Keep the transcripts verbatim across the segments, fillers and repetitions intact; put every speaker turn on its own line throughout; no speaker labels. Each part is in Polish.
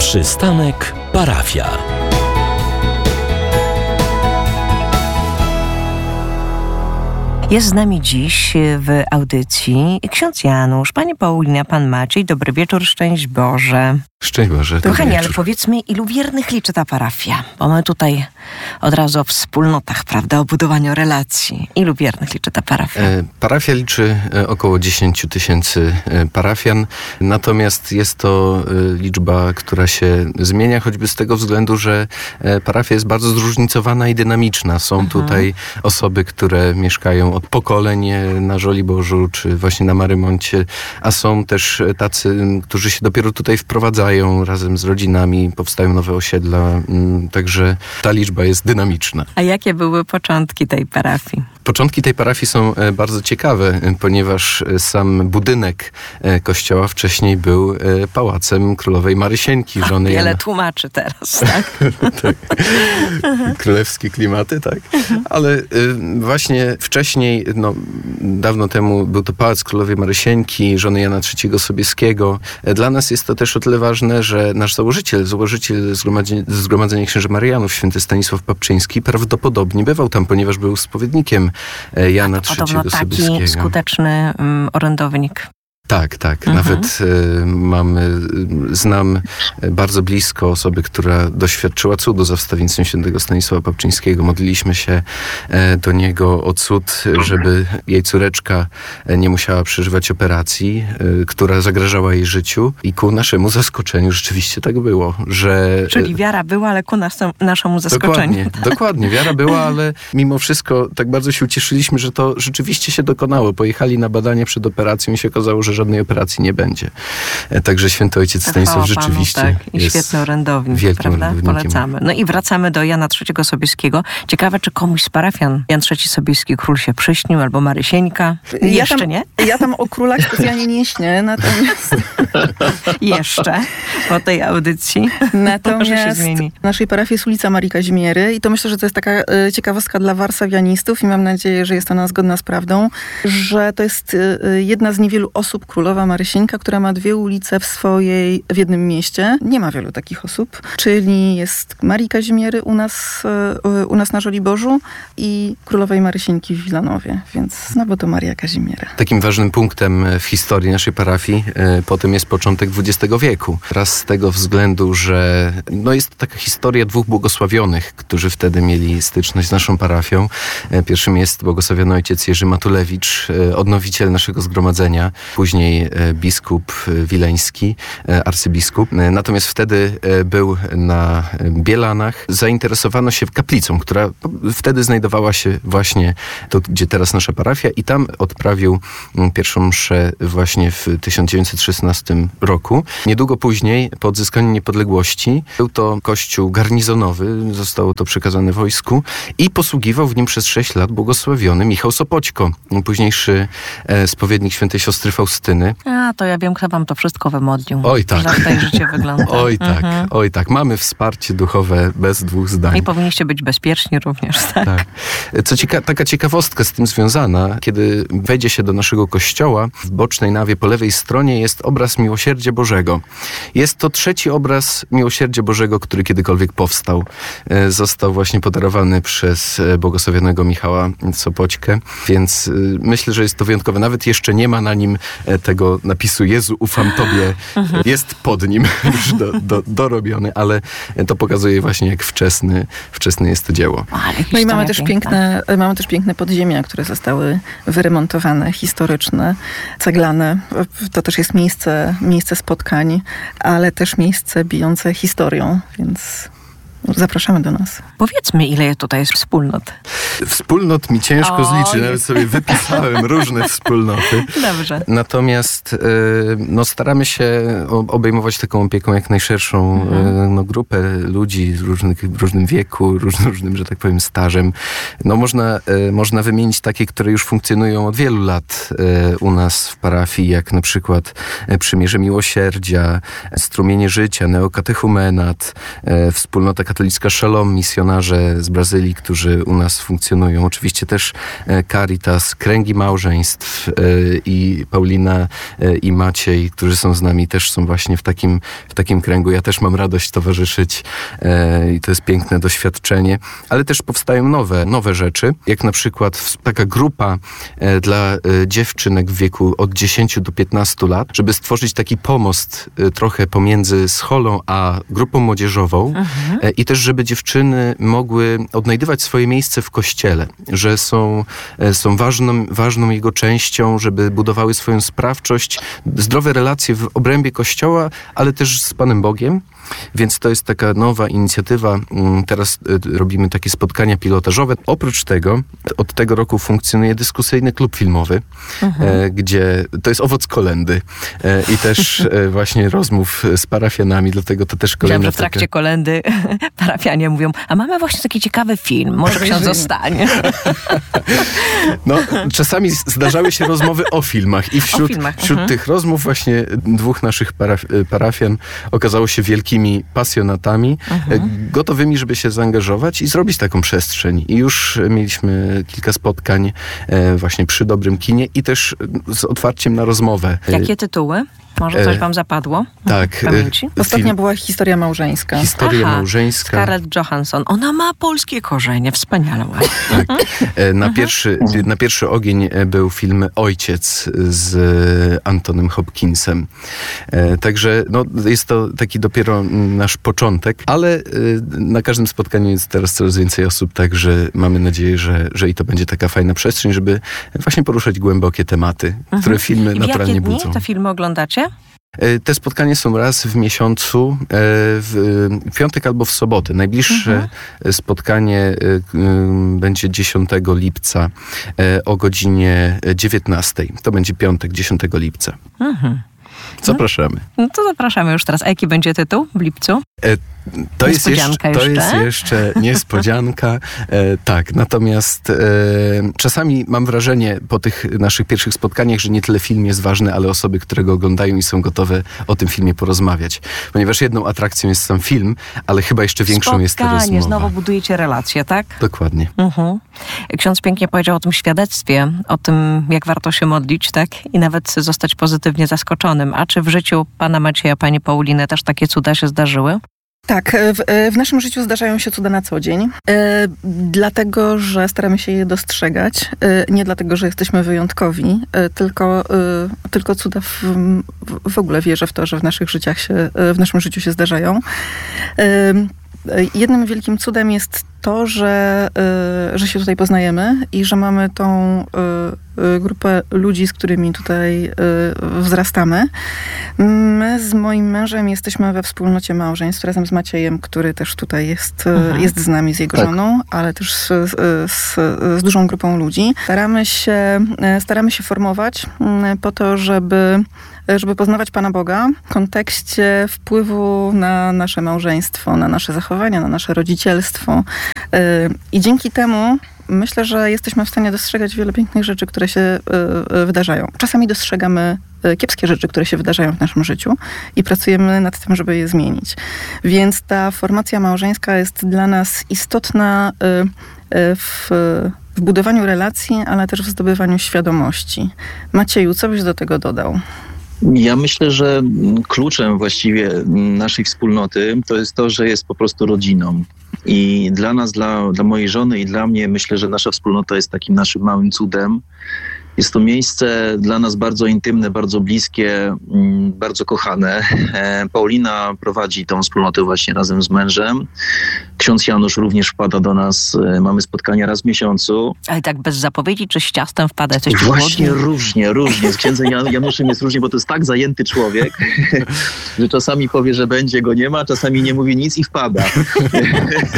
Przystanek Parafia.
Jest z nami dziś w audycji ksiądz Janusz, pani Paulina, pan Maciej. Dobry wieczór, szczęść Boże.
Szczęść Boże.
Kochani, ale powiedzmy, ilu wiernych liczy ta parafia? Bo my tutaj od razu o wspólnotach, prawda, o budowaniu relacji. Ilu wiernych liczy ta parafia?
E, parafia liczy około dziesięć tysięcy parafian, natomiast jest to liczba, która się zmienia, choćby z tego względu, że parafia jest bardzo zróżnicowana i dynamiczna. Są mhm. tutaj osoby, które mieszkają od pokoleń na Żoliborzu, czy właśnie na Marymoncie, a są też tacy, którzy się dopiero tutaj wprowadzają razem z rodzinami, powstają nowe osiedla, także ta liczba jest dynamiczna.
A jakie były początki tej parafii?
Początki tej parafii są bardzo ciekawe, ponieważ sam budynek kościoła wcześniej był pałacem królowej Marysieńki, żony
Wiele
Jana.
tłumaczy teraz, tak?
tak. Królewskie klimaty, tak. Ale właśnie wcześniej, no, dawno temu był to pałac królowej Marysieńki, żony Jana trzeciego Sobieskiego. Dla nas jest to też o tyle ważne, że nasz założyciel, założyciel Zgromadzenia, Zgromadzenia Księży Marianów, święty Stanisław Papczyński, prawdopodobnie bywał tam, ponieważ był spowiednikiem Jana trzeciego Sobieskiego.
Taki skuteczny um, orędownik.
Tak, tak.
Mhm.
Nawet y, mamy, y, znam bardzo blisko osoby, która doświadczyła cudu za wstawiennictwem świętego Stanisława Papczyńskiego. Modliliśmy się e, do niego o cud, żeby jej córeczka nie musiała przeżywać operacji, y, która zagrażała jej życiu. I ku naszemu zaskoczeniu rzeczywiście tak było, że...
Czyli wiara była, ale ku nas, naszemu zaskoczeniu.
Dokładnie, tak? dokładnie. Wiara była, ale mimo wszystko tak bardzo się ucieszyliśmy, że to rzeczywiście się dokonało. Pojechali na badania przed operacją i się okazało, że żadnej operacji nie będzie. Także święty ojciec Stanisław rzeczywiście
Panu, tak. I
jest
świetny orędownik, prawda? Polecamy. No i wracamy do Jana trzeciego Sobieskiego. Ciekawe, czy komuś z parafian Jan trzeci Sobieski król się przyśnił, albo Marysieńka.
Ja
Jeszcze
tam,
nie?
Ja tam o królach specjalnie nie śnię, natomiast...
Jeszcze po tej audycji.
Natomiast w naszej parafii jest ulica Marii Kazimiery i to myślę, że to jest taka e, ciekawostka dla warszawianistów i mam nadzieję, że jest ona zgodna z prawdą, że to jest e, jedna z niewielu osób, królowa Marysieńka, która ma dwie ulice w swojej, w jednym mieście. Nie ma wielu takich osób, czyli jest Marii Kazimiery u nas, e, u nas na Żoliborzu i królowej Marysieńki w Wilanowie, więc no bo to Maria Kazimiera.
Takim ważnym punktem w historii naszej parafii e, potem jest początek dwudziestego wieku. Raz z tego względu, że no jest to taka historia dwóch błogosławionych, którzy wtedy mieli styczność z naszą parafią. E, pierwszym jest błogosławiony ojciec Jerzy Matulewicz, e, odnowiciel naszego zgromadzenia, później e, biskup wileński, e, arcybiskup. E, natomiast wtedy e, był na Bielanach. Zainteresowano się kaplicą, która wtedy znajdowała się właśnie tu, gdzie teraz nasza parafia i tam odprawił m, pierwszą mszę właśnie w tysiąc dziewięćset szesnastym roku. Niedługo później, po odzyskaniu niepodległości, był to kościół garnizonowy, zostało to przekazane wojsku i posługiwał w nim przez sześć lat błogosławiony Michał Sopoćko, późniejszy e, spowiednik świętej siostry Faustyny.
A, to ja wiem, kto wam to wszystko wymodlił.
Oj tak.
Że tak życie wygląda.
Oj tak,
mhm.
oj tak. Mamy wsparcie duchowe bez dwóch zdań.
I powinniście być bezpieczni również, tak?
Tak. Co cieka- taka ciekawostka z tym związana, kiedy wejdzie się do naszego kościoła, w bocznej nawie po lewej stronie jest obraz Miłosierdzia Bożego. Jest to trzeci obraz Miłosierdzia Bożego, który kiedykolwiek powstał. E, został właśnie podarowany przez e, błogosławionego Michała Sopoćkę, więc e, myślę, że jest to wyjątkowe. Nawet jeszcze nie ma na nim e, tego napisu Jezu, ufam Tobie. Mhm. Jest pod nim już do, do, dorobiony, ale to pokazuje właśnie, jak wczesny, wczesne jest to dzieło.
No i mamy też, piękne, mamy też piękne podziemia, które zostały wyremontowane, historyczne, ceglane. To też jest miejsce, miejsce spotkań, ale też miejsce bijące historią, więc zapraszamy do nas.
Powiedzmy, ile tutaj jest wspólnot.
Wspólnot mi ciężko
o,
zliczyć,
jest.
nawet sobie wypisałem różne wspólnoty.
Dobrze.
Natomiast no, staramy się obejmować taką opieką jak najszerszą mhm. no, grupę ludzi w, różnych, w różnym wieku, różnym, różnym, że tak powiem, stażem. No, można, można wymienić takie, które już funkcjonują od wielu lat u nas w parafii, jak na przykład Przymierze Miłosierdzia, Strumienie Życia, Neokatechumenat, Wspólnota Katechizmu katolicka Shalom, misjonarze z Brazylii, którzy u nas funkcjonują. Oczywiście też Caritas, kręgi małżeństw i Paulina i Maciej, którzy są z nami, też są właśnie w takim, w takim kręgu. Ja też mam radość towarzyszyć i to jest piękne doświadczenie, ale też powstają nowe, nowe rzeczy, jak na przykład taka grupa dla dziewczynek w wieku od dziesięciu do piętnastu lat, żeby stworzyć taki pomost trochę pomiędzy scholą a grupą młodzieżową mhm. i też, żeby dziewczyny mogły odnajdywać swoje miejsce w Kościele, że są, są ważną, ważną jego częścią, żeby budowały swoją sprawczość, zdrowe relacje w obrębie Kościoła, ale też z Panem Bogiem. Więc to jest taka nowa inicjatywa. Teraz robimy takie spotkania pilotażowe. Oprócz tego od tego roku funkcjonuje dyskusyjny klub filmowy, mhm. gdzie to jest owoc kolędy i też właśnie rozmów z parafianami, dlatego to też kolejna...
Wiem, że w trakcie taka... kolendy parafianie mówią, a mamy właśnie taki ciekawy film, może ksiądz zostanie.
No, czasami zdarzały się rozmowy o filmach i wśród, filmach. wśród mhm. tych rozmów właśnie dwóch naszych paraf parafian okazało się wielkimi pasjonatami, mhm. gotowymi, żeby się zaangażować i zrobić taką przestrzeń. I już mieliśmy kilka spotkań właśnie przy dobrym kinie i też z otwarciem na rozmowę.
Jakie tytuły? Może coś wam zapadło?
Tak.
Ostatnia film. była Historia małżeńska.
Historia
Aha,
małżeńska.
Scarlett Johansson. Ona ma polskie korzenie. Wspaniale.
Tak. Na pierwszy, na pierwszy ogień był film Ojciec z Antonym Hopkinsem. Także no, jest to taki dopiero nasz początek, ale na każdym spotkaniu jest teraz coraz więcej osób, także mamy nadzieję, że, że i to będzie taka fajna przestrzeń, żeby właśnie poruszać głębokie tematy, mhm. które filmy naturalnie budzą.
W jakie dni te filmy oglądacie?
Te spotkania są raz w miesiącu, w piątek albo w sobotę. Najbliższe mhm. spotkanie będzie dziesiątego lipca o godzinie dziewiętnastej. To będzie piątek, dziesiątego lipca. Mhm. Zapraszamy.
No to zapraszamy już teraz. A jaki będzie tytuł w lipcu?
E, to jest jeszcze,
jeszcze?
To jest jeszcze niespodzianka. E, tak, natomiast e, czasami mam wrażenie po tych naszych pierwszych spotkaniach, że nie tyle film jest ważny, ale osoby, które go oglądają i są gotowe o tym filmie porozmawiać. Ponieważ jedną atrakcją jest sam film, ale chyba jeszcze większą
Spotkanie,
jest ta rozmowa.
Znowu budujecie relacje, tak?
Dokładnie.
Mhm. Ksiądz pięknie powiedział o tym świadectwie, o tym, jak warto się modlić, tak? I nawet zostać pozytywnie zaskoczonym. A czy w życiu pana Macieja, pani Pauliny też takie cuda się zdarzyły?
Tak, w, w naszym życiu zdarzają się cuda na co dzień, e, dlatego, że staramy się je dostrzegać, e, nie dlatego, że jesteśmy wyjątkowi, e, tylko, e, tylko cuda w, w ogóle wierzę w to, że w naszych życiach się, w naszym życiu się zdarzają. E, Jednym wielkim cudem jest to, że, że się tutaj poznajemy i że mamy tą grupę ludzi, z którymi tutaj wzrastamy. My z moim mężem jesteśmy we wspólnocie małżeństw razem z Maciejem, który też tutaj jest, jest z nami, z jego tak. żoną, ale też z, z, z dużą grupą ludzi. Staramy się, staramy się formować po to, żeby żeby poznawać Pana Boga w kontekście wpływu na nasze małżeństwo, na nasze zachowania, na nasze rodzicielstwo. I dzięki temu myślę, że jesteśmy w stanie dostrzegać wiele pięknych rzeczy, które się wydarzają. Czasami dostrzegamy kiepskie rzeczy, które się wydarzają w naszym życiu i pracujemy nad tym, żeby je zmienić. Więc ta formacja małżeńska jest dla nas istotna w, w budowaniu relacji, ale też w zdobywaniu świadomości. Macieju, co byś do tego dodał?
Ja myślę, że kluczem właściwie naszej wspólnoty to jest to, że jest po prostu rodziną. I dla nas, dla, dla mojej żony i dla mnie, myślę, że nasza wspólnota jest takim naszym małym cudem. Jest to miejsce dla nas bardzo intymne, bardzo bliskie, bardzo kochane. Paulina prowadzi tą wspólnotę właśnie razem z mężem. Ksiądz Janusz również wpada do nas. Mamy spotkania raz w miesiącu.
Ale tak bez zapowiedzi, czy z ciastem wpada? Jesteś
właśnie
głodny?
różnie, różnie. Z księdzem Januszem jest różnie, bo to jest tak zajęty człowiek, że czasami powie, że będzie, go nie ma, czasami nie mówi nic i wpada.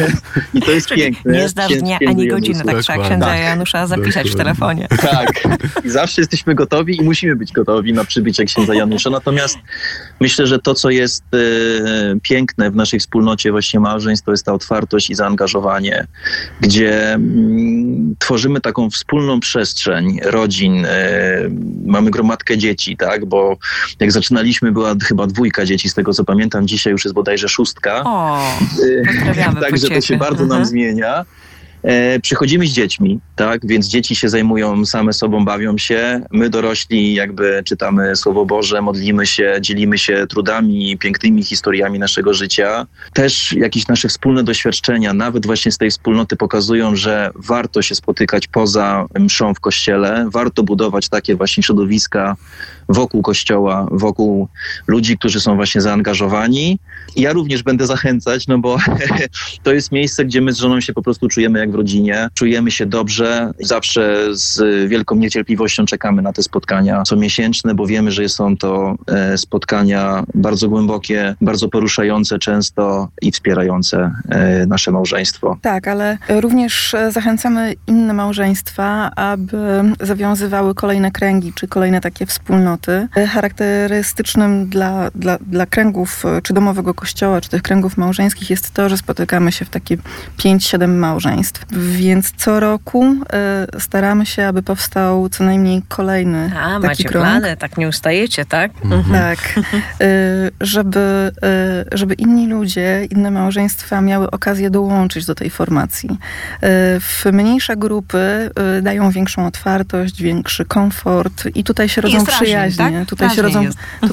I to jest
Czyli
piękne.
Nie zdasz dnia ani godziny, tak trzeba księdza Janusza zapisać w telefonie.
Tak. I zawsze jesteśmy gotowi i musimy być gotowi na przybycie księdza Janusza. Natomiast myślę, że to, co jest e, piękne w naszej wspólnocie właśnie małżeństw, to jest ta otwartość i zaangażowanie, gdzie mm, tworzymy taką wspólną przestrzeń rodzin. E, mamy gromadkę dzieci, tak? Bo jak zaczynaliśmy, była chyba dwójka dzieci, z tego co pamiętam. Dzisiaj już jest bodajże szóstka.
O, pozdrawiamy.
Także to się bardzo nam zmienia. E, przychodzimy z dziećmi, tak, więc dzieci się zajmują same sobą, bawią się. My dorośli jakby czytamy Słowo Boże, modlimy się, dzielimy się trudami, pięknymi historiami naszego życia. Też jakieś nasze wspólne doświadczenia, nawet właśnie z tej wspólnoty pokazują, że warto się spotykać poza mszą w kościele, warto budować takie właśnie środowiska wokół kościoła, wokół ludzi, którzy są właśnie zaangażowani. I ja również będę zachęcać, no bo to jest miejsce, gdzie my z żoną się po prostu czujemy jak w rodzinie, czujemy się dobrze. Zawsze z wielką niecierpliwością czekamy na te spotkania comiesięczne, bo wiemy, że są to spotkania bardzo głębokie, bardzo poruszające często i wspierające nasze małżeństwo.
Tak, ale również zachęcamy inne małżeństwa, aby zawiązywały kolejne kręgi, czy kolejne takie wspólnoty. Charakterystycznym dla, dla, dla kręgów, czy domowego kościoła, czy tych kręgów małżeńskich jest to, że spotykamy się w takie pięć siedem małżeństw. Więc co roku y, staramy się, aby powstał co najmniej kolejny
A,
taki
macie
krąg.
plany, tak nie ustajecie, tak?
Mhm.
Tak, y, żeby, y, żeby inni ludzie, inne małżeństwa miały okazję dołączyć do tej formacji. Y, w mniejsze grupy y, dają większą otwartość, większy komfort i tutaj się rodzą
Jest raźniej,
przyjaźnie.
tak?
Tutaj, się
Raźniej
rodzą,
jest.
tutaj